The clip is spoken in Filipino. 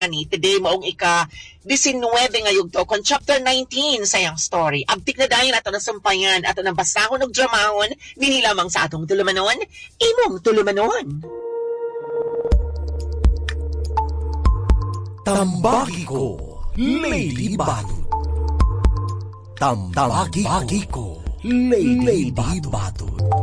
ani today maong ika-19 ngayog to kon chapter 19 sayang story. Abtik na dayon ato nasampayan ato nang basahon og dramahon dinhi lamang sa atong tulumanon, imong tulumanon. Tambagi ko, Lady Batot. Tambagi ko, Lady Batot.